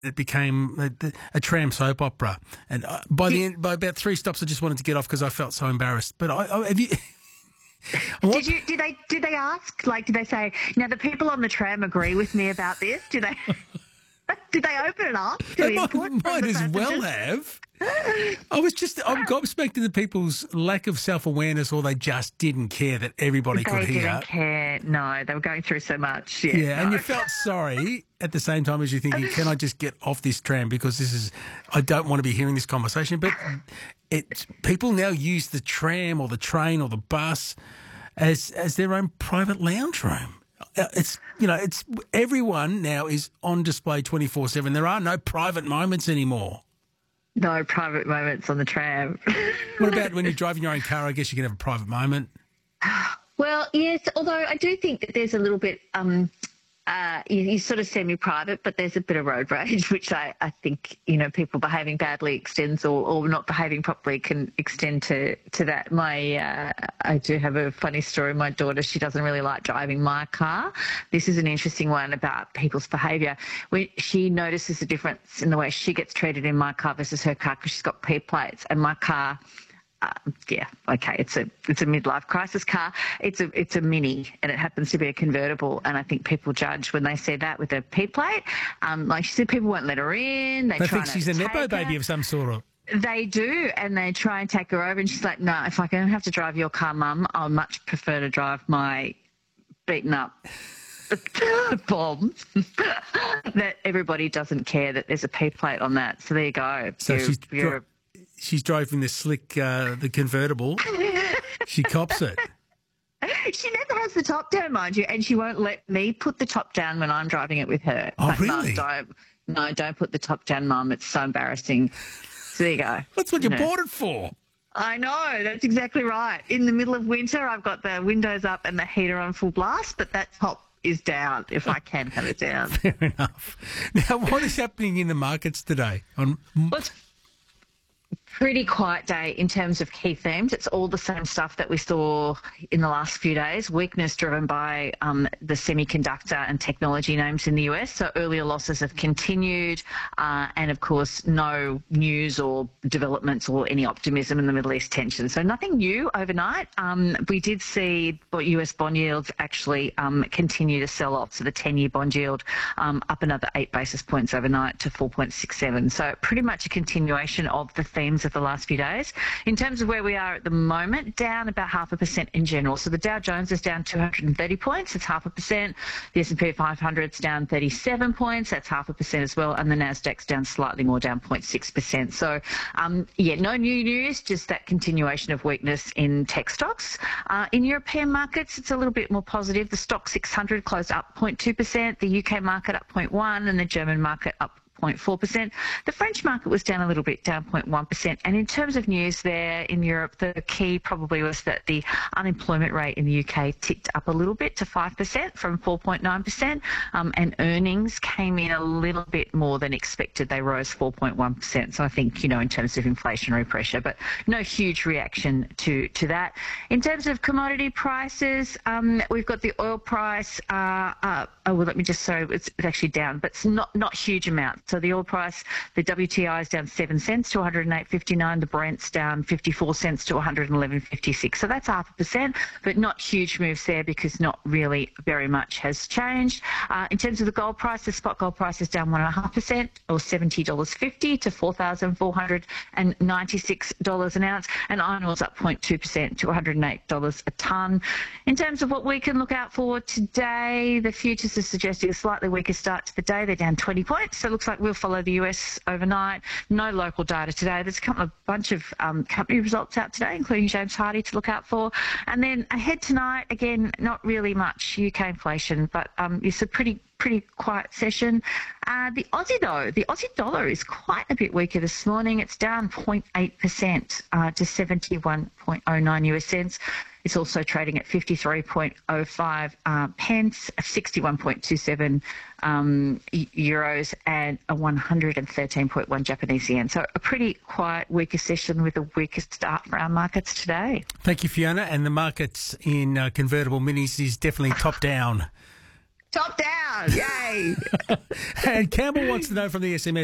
it became a tram soap opera. And by about 3 stops, I just wanted to get off because I felt so embarrassed. But have you? Did they ask? Like, did they say, the people on the tram agree with me about this? Did they? Did they open it up? They might as well have. I'm gobsmacked at people's lack of self-awareness, or they just didn't care that everybody could hear. They didn't care. No, they were going through so much. And you felt sorry at the same time as you're thinking, can I just get off this tram because I don't want to be hearing this conversation. But people now use the tram or the train or the bus as their own private lounge room. It's everyone now is on display 24/7. There are no private moments anymore. No private moments on the tram. What about when you're driving your own car? I guess you can have a private moment. Well, yes, although I do think that there's a little bit, you sort of semi-private, but there's a bit of road rage, which I think, people behaving badly extends or not behaving properly can extend to that. I do have a funny story. My daughter, she doesn't really like driving my car. This is an interesting one about people's behaviour. She notices a difference in the way she gets treated in my car versus her car because she's got P plates, and my car... it's a midlife crisis car. It's a Mini, and it happens to be a convertible. And I think people judge when they see that with a P plate. Like she said, people won't let her in. They think she's a nepo baby of some sort. They do, and they try and take her over. And she's like, "No, if I don't have to drive your car, Mum, I'll much prefer to drive my beaten up." Bomb. That everybody doesn't care that there's a P plate on that. So there you go. So she's driving the slick, the convertible. She cops it. She never has the top down, mind you, and she won't let me put the top down when I'm driving it with her. Oh, really? Don't put the top down, Mum. It's so embarrassing. So there you go. That's what you bought it for. I know. That's exactly right. In the middle of winter, I've got the windows up and the heater on full blast, but that top is down if I can have it down. Fair enough. Now, what is happening in the markets today? Pretty quiet day in terms of key themes. It's all the same stuff that we saw in the last few days. Weakness driven by the semiconductor and technology names in the US. So earlier losses have continued, and of course no news or developments or any optimism in the Middle East tension. So nothing new overnight. We did see US bond yields actually continue to sell off. So the 10-year bond yield up another 8 basis points overnight to 4.67. So pretty much a continuation of the themes of the last few days. In terms of where we are at the moment, down about 0.5% in general. So the Dow Jones is down 230 points. It's 0.5%. The S&P 500 is down 37 points. That's 0.5% as well. And the Nasdaq's down slightly more, down 0.6%. So, no new news, just that continuation of weakness in tech stocks. In European markets, it's a little bit more positive. The Stock 600 closed up 0.2%. The UK market up 0.1%, and the German market up 0.4%. The French market was down a little bit, down 0.1%. And in terms of news there in Europe, the key probably was that the unemployment rate in the UK ticked up a little bit to 5% from 4.9%, and earnings came in a little bit more than expected. They rose 4.1%. So I think, in terms of inflationary pressure, but no huge reaction to that. In terms of commodity prices, we've got the oil price, it's actually down, but it's not huge amounts. So the oil price, the WTI is down 7 cents to 108.59. The Brent's down 54 cents to 111.56. So that's 0.5%, but not huge moves there because not really very much has changed. In terms of the gold price, the spot gold price is down 1.5% or $70.50 to $4,496 an ounce. And iron ore's up 0.2% to $108 a tonne. In terms of what we can look out for today, the futures are suggesting a slightly weaker start to the day. They're down 20 points. So it looks like we'll follow the US overnight. No local data today. There's a bunch of company results out today, including James Hardie to look out for. And then ahead tonight, again, not really much UK inflation, but it's a pretty quiet session. The Aussie, though, the Aussie dollar is quite a bit weaker this morning. It's down 0.8% to 71.09 US cents. It's also trading at 53.05 pence, 61.27 euros, and a 113.1 Japanese yen. So a pretty quiet, weaker session with a weaker start for our markets today. Thank you, Fiona. And the markets in convertible minis is definitely top down. Top down. Yay. And Campbell wants to know from the SMS.